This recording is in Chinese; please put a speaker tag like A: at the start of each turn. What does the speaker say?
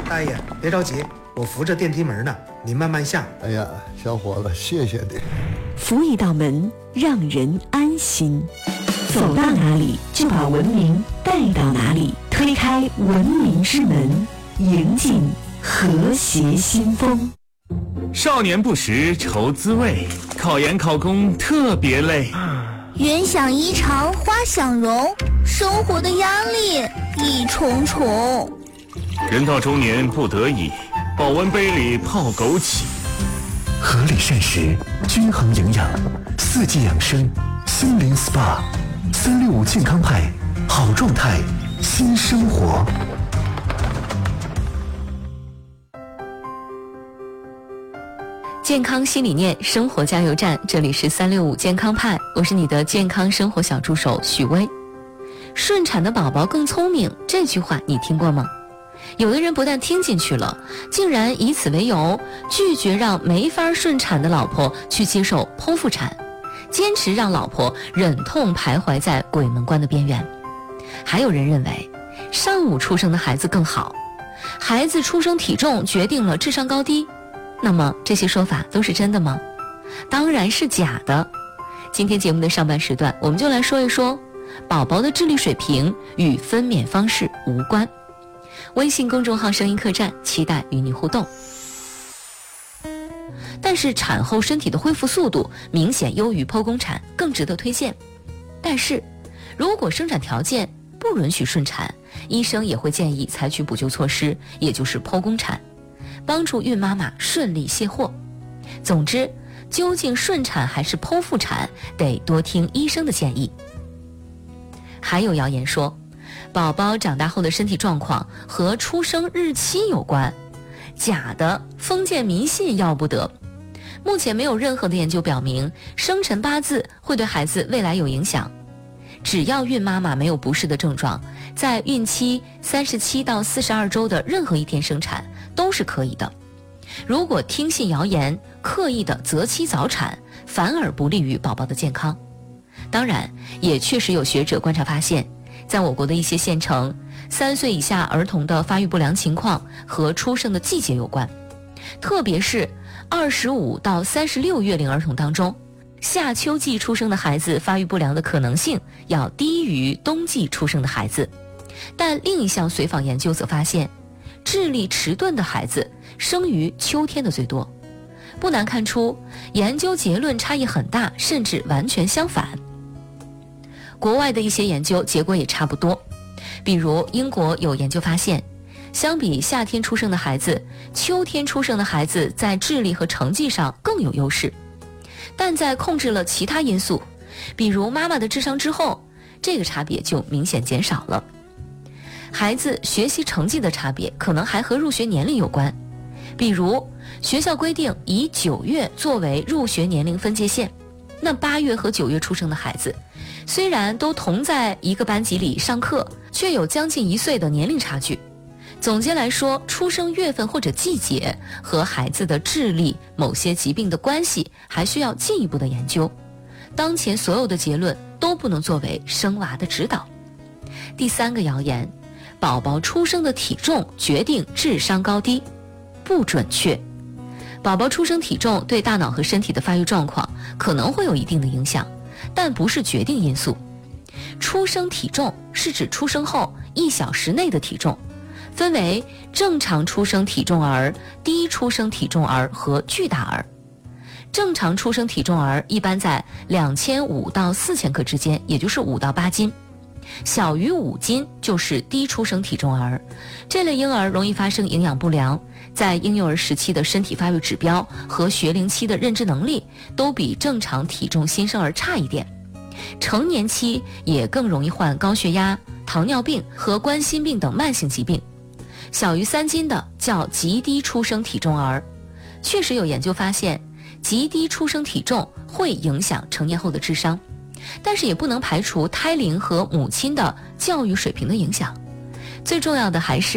A: 大爷别着急，我扶着电梯门呢，你慢慢下。
B: 哎呀，小伙子，谢谢你。
C: 扶一道门，让人安心。走到哪里就把文明带到哪里，推开文明之门，迎进和谐新风。
D: 少年不识愁滋味，考研考公特别累。
E: 云想衣裳花想容，生活的压力一重重。
D: 人到中年不得已，保温杯里泡枸杞。
F: 合理膳食，均衡营养，四季养生，心灵 SPA，365健康派，好状态，新生活。
G: 健康新理念，生活加油站，这里是365健康派，我是你的健康生活小助手许巍。顺产的宝宝更聪明，这句话你听过吗？有的人不但听进去了，竟然以此为由拒绝让没法顺产的老婆去接受剖腹产，坚持让老婆忍痛徘徊在鬼门关的边缘。还有人认为上午出生的孩子更好，孩子出生体重决定了智商高低。那么这些说法都是真的吗？当然是假的。今天节目的上半时段，我们就来说一说宝宝的智力水平与分娩方式无关。微信公众号声音客栈期待与你互动。但是产后身体的恢复速度明显优于剖宫产，更值得推荐。但是如果生产条件不允许顺产，医生也会建议采取补救措施，也就是剖宫产，帮助孕妈妈顺利卸货。总之，究竟顺产还是剖腹产，得多听医生的建议。还有谣言说，宝宝长大后的身体状况和出生日期有关，假的，封建迷信要不得。目前没有任何的研究表明生辰八字会对孩子未来有影响。只要孕妈妈没有不适的症状，在孕期37到42周的任何一天生产都是可以的。如果听信谣言，刻意的择期早产，反而不利于宝宝的健康。当然，也确实有学者观察发现，在我国的一些县城，3岁以下儿童的发育不良情况和出生的季节有关，特别是25到36月龄儿童当中，夏秋季出生的孩子发育不良的可能性要低于冬季出生的孩子。但另一项随访研究则发现，智力迟钝的孩子生于秋天的最多。不难看出，研究结论差异很大，甚至完全相反。国外的一些研究结果也差不多，比如英国有研究发现，相比夏天出生的孩子，秋天出生的孩子在智力和成绩上更有优势。但在控制了其他因素，比如妈妈的智商之后，这个差别就明显减少了。孩子学习成绩的差别可能还和入学年龄有关，比如学校规定以9月作为入学年龄分界线，那8月和9月出生的孩子，虽然都同在一个班级里上课，却有将近1岁的年龄差距。总结来说，出生月份或者季节和孩子的智力、某些疾病的关系还需要进一步的研究。当前所有的结论都不能作为生娃的指导。第3个谣言，宝宝出生的体重决定智商高低，不准确。宝宝出生体重对大脑和身体的发育状况可能会有一定的影响，但不是决定因素。出生体重是指出生后1小时内的体重，分为正常出生体重儿、低出生体重儿和巨大儿。正常出生体重儿一般在2500到4000克之间，也就是5到8斤。小于5斤就是低出生体重儿，这类婴儿容易发生营养不良，在婴幼儿时期的身体发育指标和学龄期的认知能力都比正常体重新生儿差一点。成年期也更容易患高血压、糖尿病和冠心病等慢性疾病。小于3斤的叫极低出生体重儿。确实有研究发现，极低出生体重会影响成年后的智商，但是也不能排除胎龄和母亲的教育水平的影响。最重要的还是